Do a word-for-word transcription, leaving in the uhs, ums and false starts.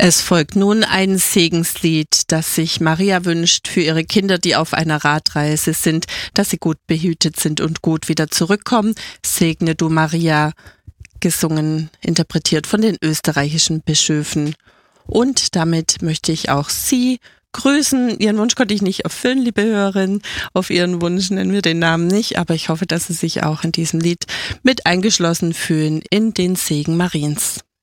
Es folgt nun ein Segenslied, das sich Maria wünscht für ihre Kinder, die auf einer Radreise sind, dass sie gut behütet sind und gut wieder zurückkommen. Segne du Maria, gesungen, interpretiert von den österreichischen Bischöfen. Und damit möchte ich auch Sie grüßen. Ihren Wunsch konnte ich nicht erfüllen, liebe Hörerin. Auf Ihren Wunsch nennen wir den Namen nicht, aber ich hoffe, dass Sie sich auch in diesem Lied mit eingeschlossen fühlen in den Segen Mariens.